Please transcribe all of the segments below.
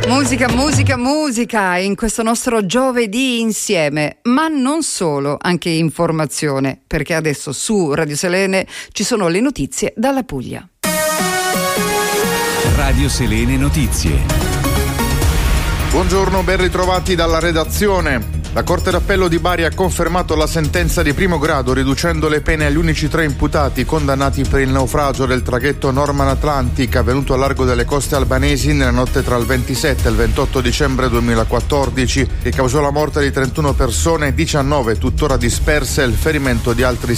Musica in questo nostro giovedì insieme, ma non solo, anche informazione, perché adesso su Radio Selene ci sono le notizie dalla Puglia. Radio Selene Notizie. Buongiorno, ben ritrovati dalla redazione. La Corte d'Appello di Bari ha confermato la sentenza di primo grado, riducendo le pene agli unici 3 imputati condannati per il naufragio del traghetto Norman Atlantic avvenuto al largo delle coste albanesi nella notte tra il 27 e il 28 dicembre 2014, che causò la morte di 31 persone, 19 tuttora disperse e il ferimento di altri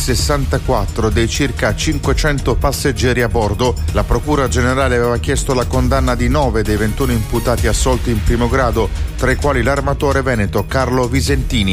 64 dei circa 500 passeggeri a bordo. La Procura Generale aveva chiesto la condanna di 9 dei 21 imputati assolti in primo grado, tra i quali l'armatore veneto Carlo Visentini.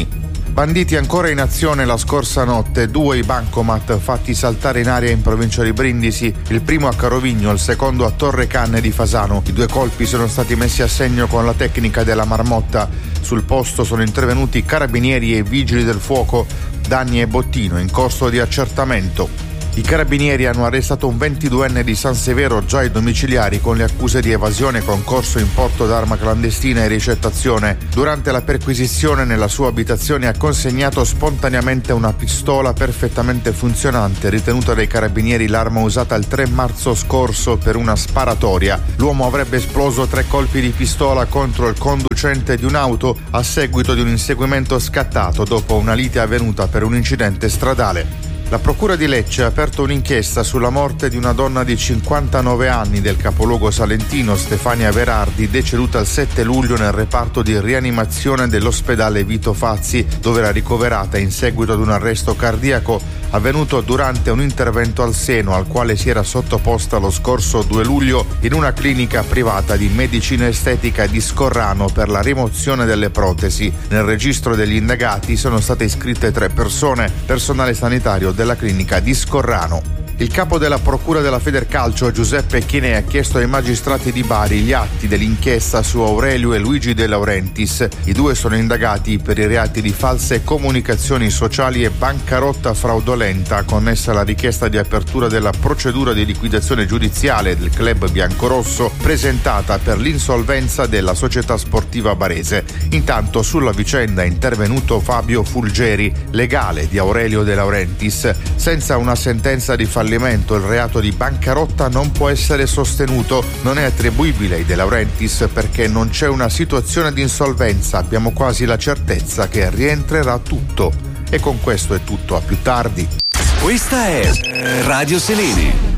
Banditi ancora in azione la scorsa notte, 2 i bancomat fatti saltare in aria in provincia di Brindisi, il primo a Carovigno, il secondo a Torre Canne di Fasano. I 2 colpi sono stati messi a segno con la tecnica della marmotta. Sul posto sono intervenuti carabinieri e vigili del fuoco. Danni e bottino in corso di accertamento. I carabinieri hanno arrestato un 22enne di San Severo già ai domiciliari con le accuse di evasione, concorso, importo d'arma clandestina e ricettazione. Durante la perquisizione nella sua abitazione ha consegnato spontaneamente una pistola perfettamente funzionante, ritenuta dai carabinieri l'arma usata il 3 marzo scorso per una sparatoria. L'uomo avrebbe esploso 3 colpi di pistola contro il conducente di un'auto a seguito di un inseguimento scattato dopo una lite avvenuta per un incidente stradale. La Procura di Lecce ha aperto un'inchiesta sulla morte di una donna di 59 anni del capoluogo salentino, Stefania Verardi, deceduta il 7 luglio nel reparto di rianimazione dell'ospedale Vito Fazzi, dove era ricoverata in seguito ad un arresto cardiaco avvenuto durante un intervento al seno al quale si era sottoposta lo scorso 2 luglio in una clinica privata di medicina estetica di Scorrano per la rimozione delle protesi. Nel registro degli indagati sono state iscritte 3 persone, personale sanitario della clinica di Scorrano. Il capo della Procura della Federcalcio, Giuseppe Chinè, ha chiesto ai magistrati di Bari gli atti dell'inchiesta su Aurelio e Luigi De Laurentiis. I 2 sono indagati per i reati di false comunicazioni sociali e bancarotta fraudolenta connessa alla richiesta di apertura della procedura di liquidazione giudiziale del club biancorosso presentata per l'insolvenza della società sportiva barese. Intanto sulla vicenda è intervenuto Fabio Fulgeri, legale di Aurelio De Laurentiis. Senza una sentenza di fallimento il reato di bancarotta non può essere sostenuto, non è attribuibile ai De Laurentiis perché non c'è una situazione di insolvenza, abbiamo quasi la certezza che rientrerà tutto. E con questo è tutto, a più tardi. Questa è Radio Selene.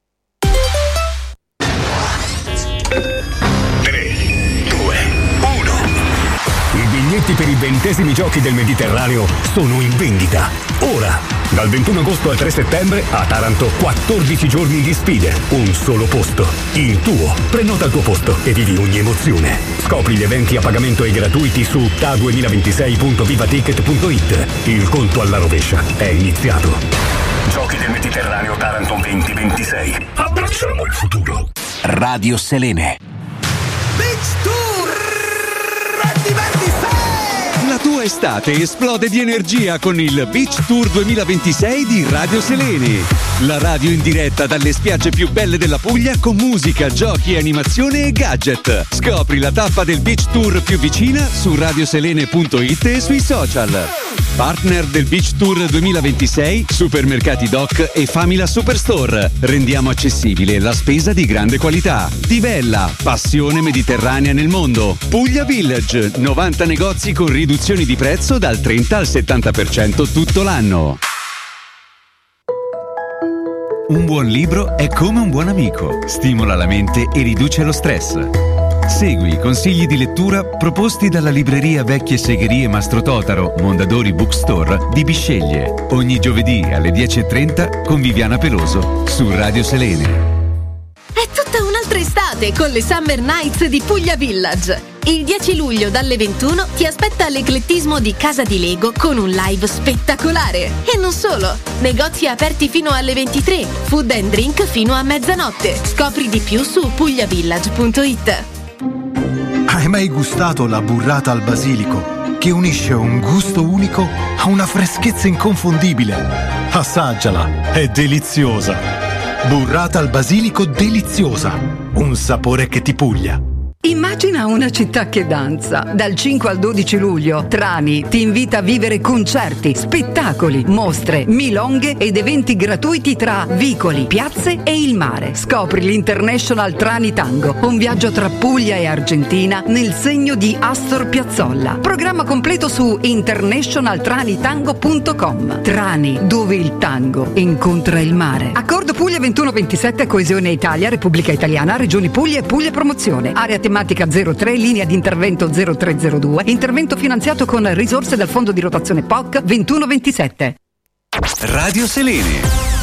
3, 2, 1. I biglietti per i 20esimi giochi del Mediterraneo sono in vendita. Ora! Dal 21 agosto al 3 settembre a Taranto 14 giorni di sfide, un solo posto, il tuo. Prenota il tuo posto e vivi ogni emozione. Scopri gli eventi a pagamento e gratuiti su ta2026.vivaticket.it. Il conto alla rovescia è iniziato. Giochi del Mediterraneo Taranto 2026. Abbracciamo il futuro. Radio Selene. Beach Tour 2026! La tua estate esplode di energia con il Beach Tour 2026 di Radio Selene. La radio in diretta dalle spiagge più belle della Puglia con musica, giochi, animazione e gadget. Scopri la tappa del Beach Tour più vicina su radioselene.it e sui social. Partner del Beach Tour 2026, Supermercati Doc e Famila Superstore. Rendiamo accessibile la spesa di grande qualità. Tivella, passione mediterranea nel mondo. Puglia Village, 90 negozi con riduzioni di prezzo dal 30 al 70% tutto l'anno. Un buon libro è come un buon amico. Stimola la mente e riduce lo stress. Segui i consigli di lettura proposti dalla libreria Vecchie Segherie Mastro Totaro, Mondadori Bookstore di Bisceglie. Ogni giovedì alle 10:30 con Viviana Peloso su Radio Selene. È tutta un'altra estate con le Summer Nights di Puglia Village. Il 10 luglio dalle 21 ti aspetta l'eclettismo di Casa di Lego con un live spettacolare. E non solo, negozi aperti fino alle 23, food and drink fino a mezzanotte. Scopri di più su pugliavillage.it. Hai mai gustato la burrata al basilico, che unisce un gusto unico a una freschezza inconfondibile? Assaggiala, è deliziosa. Burrata al basilico deliziosa, un sapore che ti puglia. Immagina una città che danza. Dal 5 al 12 luglio Trani ti invita a vivere concerti, spettacoli, mostre, milonghe ed eventi gratuiti tra vicoli, piazze e il mare. Scopri l'International Trani Tango, un viaggio tra Puglia e Argentina nel segno di Astor Piazzolla. Programma completo su internationaltranitango.com. Trani, dove il tango incontra il mare. Accordo Puglia 21-27, Coesione Italia, Repubblica Italiana, Regioni Puglia e Puglia Promozione. Area tematica 03, linea di intervento 0302, intervento finanziato con risorse dal Fondo di rotazione POC 21-27. Radio Selene.